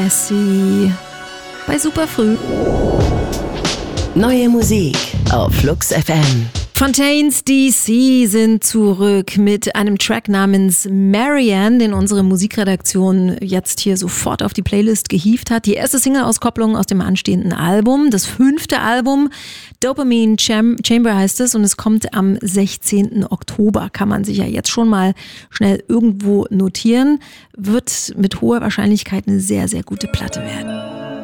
Essie bei Superfrüh. Neue Musik auf Flux FM. Fontaines DC sind zurück mit einem Track namens Marianne, den unsere Musikredaktion jetzt hier sofort auf die Playlist gehievt hat. Die erste Single-Auskopplung aus dem anstehenden Album, das 5. Album, Dopamine Chamber heißt es, und es kommt am 16. Oktober. Kann man sich ja jetzt schon mal schnell irgendwo notieren. Wird mit hoher Wahrscheinlichkeit eine sehr, sehr gute Platte werden.